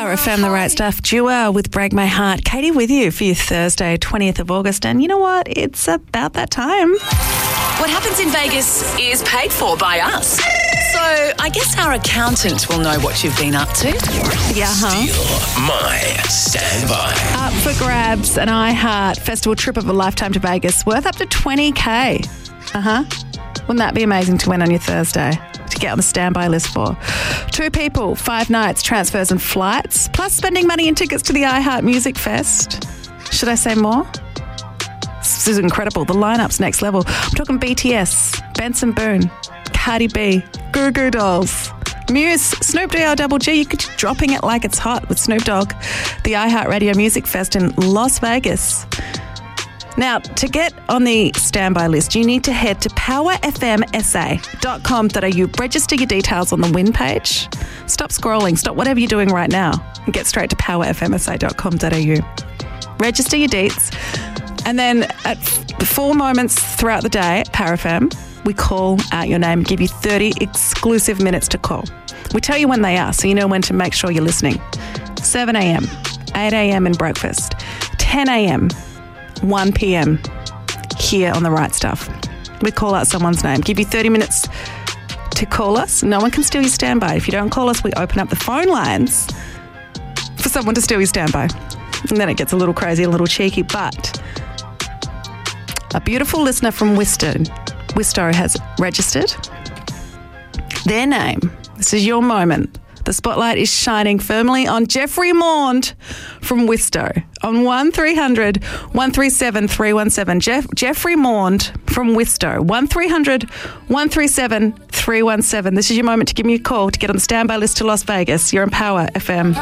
Pure FM, the right stuff. Dua with Break My Heart. Katie with you for your Thursday, 20th of August. And you know what? It's about that time. What happens in Vegas is paid for by us. So I guess our accountant will know what you've been up to. Yeah, My standby. Up for grabs, an iHeart Festival trip of a lifetime to Vegas worth up to $20,000. Wouldn't that be amazing to win on your Thursday? To get on the standby list for 2 people, 5 nights, transfers and flights, plus spending money and tickets to the iHeart Music Fest. Should I say more? This is incredible. The lineup's next level. I'm talking BTS, Benson Boone, Cardi B, Goo Goo Dolls, Muse, Snoop Dogg, Double G. You could be dropping it like it's hot with Snoop Dogg. The iHeartRadio Music Fest in Las Vegas. Now, to get on the standby list, you need to head to powerfmsa.com.au. Register your details on the win page. Stop scrolling. Stop whatever you're doing right now and get straight to powerfmsa.com.au. Register your deets. And then at 4 moments throughout the day at Power FM, we call out your name and give you 30 exclusive minutes to call. We tell you when they are, so you know when to make sure you're listening. 7 a.m, 8 a.m. in breakfast, 10 a.m, 1 p.m. here on The Right Stuff. We call out someone's name, give you 30 minutes to call us. No one can steal your standby. If you don't call us, we open up the phone lines for someone to steal your standby. And then it gets a little crazy, a little cheeky, but a beautiful listener from Wistow has registered their name. This is your moment. The spotlight is shining firmly on Jeffrey Maund from Wistow on 1300 137 317. Jeffrey Maund from Wistow, 1300 137 317. This is your moment to give me a call to get on the standby list to Las Vegas. You're on Power FM.